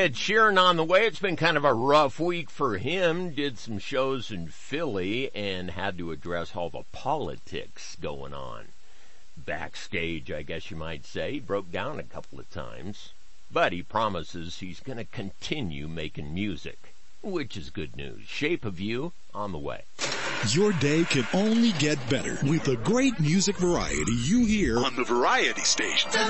Ed Sheeran on the way. It's been kind of a rough week for him. Did some shows in Philly and had to address all the politics going on. Backstage, I guess you might say. He broke down a couple of times. But he promises he's going to continue making music, which is good news. Shape of You on the way. Your day can only get better with the great music variety you hear on the Variety Station.